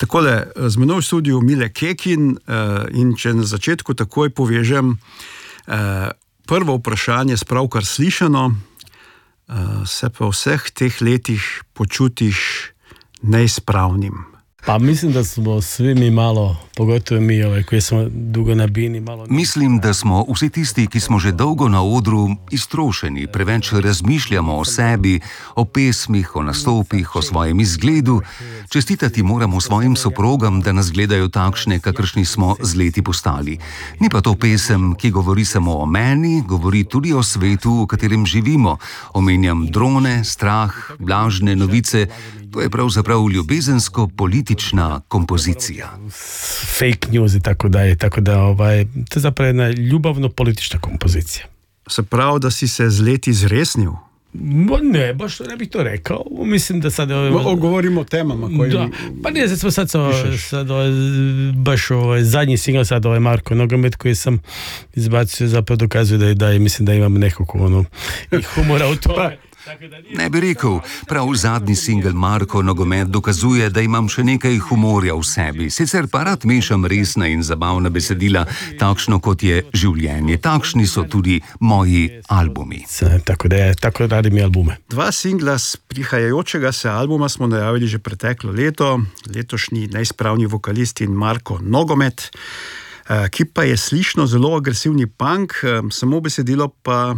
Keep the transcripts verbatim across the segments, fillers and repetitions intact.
Takole, z menoj v studiu Mile Kekin in če na začetku takoj povežem prvo vprašanje s pravkar slišano, se pa v vseh teh letih počutiš neispravnim. Pa mislim da smo svi mi malo, pogotovo mi ovaj, koji smo dugo na bini, malo... Mislim, da smo vsi tisti, ki smo že dolgo na odru, iztrošeni, preveč razmišljamo o sebi, o pesmih, o nastopih, o svojem izgledu. Čestitati moramo svojim soprogam, da nas gledajo takšne, kakršni smo z leti postali. Ni pa to pesem, ki govori samo o meni, govori tudi o svetu, v katerem živimo. Omenjam drone, strah, lažne novice. To je pravzaprav ljubezensko-politična kompozicija. Fake news i tako dalje, tako da ovaj, to je zapravo jedna ljubavno-politična kompozicija. Se pravi, da si se z leti zresnil? Ne, baš ne bih to rekao. Mislim da sad... Ovaj, govorimo o temama koji... Da, pa ne, sad smo sad, sad ovaj, baš ovaj, zadnji single sad ovaj Marko Nogomet koji sam izbacio zapravo dokazuje da, da mislim da imam nekako ono, i humora u tome. Ne bi rekel, prav zadnji singel Marko Nogomet dokazuje, da imam še nekaj humorja v sebi. Sicer pa rad mešam resna in zabavna besedila, takšno kot je življenje. Takšni so tudi moji albumi. Tako da je, tako radim i albume. Dva singla z prihajajočega se albuma smo najavili že preteklo leto. Letošnji neispravni vokalist in Marko Nogomet, ki pa je slišno zelo agresivni punk, samo besedilo pa...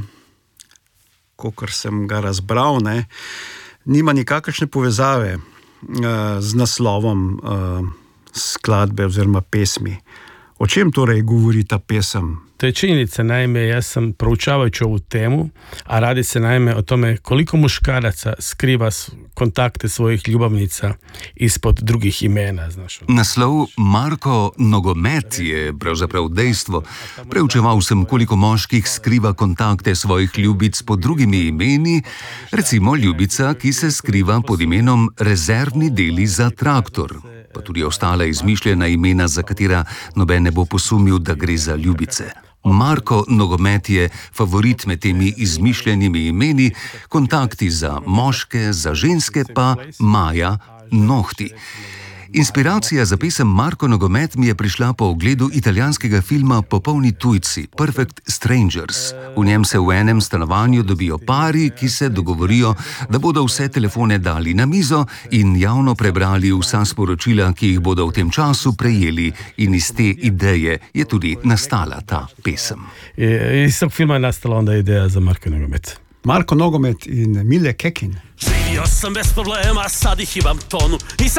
kakor sem ga razbral, ne, nima nikakršne povezave uh, z naslovom uh, skladbe oziroma pesmi. O čem torej govori ta pesem? To je činjenica, naime, ja sam proučavajući ovu temu, a radi se naime o tome koliko muškaraca skriva kontakte svojih ljubavnica ispod drugih imena. Znaš. Naslov Marko Nogomet je pravzaprav dejstvo. Preučeval sem, koliko moških skriva kontakte svojih ljubic pod drugimi imeni, recimo ljubica, ki se skriva pod imenom rezervni deli za traktor, pa tudi ostala izmišljena imena, za katera noben ne bo posumil, da gre za ljubice. Marko Nogomet je favorit med temi izmišljenimi imeni, kontakti za moške, za ženske pa Maja Nohti. Inspiracija za pesem Marko Nogomet mi je prišla po ogledu italijanskega filma Popolni tujci, Perfect Strangers. V njem se v enem stanovanju dobijo pari, ki se dogovorijo, da bodo vse telefone dali na mizo in javno prebrali vsa sporočila, ki jih bodo v tem času prejeli. In iz te ideje je tudi nastala ta pesem. Iz tog filma je nastala onda ideja za Marko Nogomet. Marko Nogomet in Mile Kekin. Živio sam bez problema, sad ih imam tonu i sad